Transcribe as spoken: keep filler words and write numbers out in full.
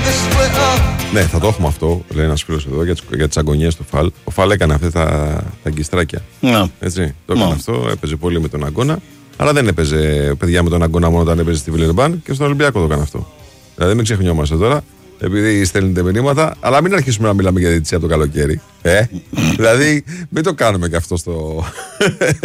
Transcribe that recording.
Ναι, θα το έχουμε αυτό, λέει ένας φίλος εδώ, για τις, για τις αγωνίες του Φαλ. Ο Φαλ έκανε αυτά τα, τα αγκιστράκια. Ναι. Έτσι, το έκανε αυτό, έπαιζε πολύ με τον αγώνα. Αλλά δεν έπαιζε παιδιά με τον αγώνα μόνο όταν έπαιζε στη Βιλερμπάν και στον Ολυμπιακό το έκανε αυτό. Δηλαδή μην ξεχνιόμαστε τώρα, επειδή στέλνετε μηνύματα, αλλά μην αρχίσουμε να μιλάμε για διαιτησία το καλοκαίρι. Ε? Δηλαδή μην το κάνουμε και αυτό στο.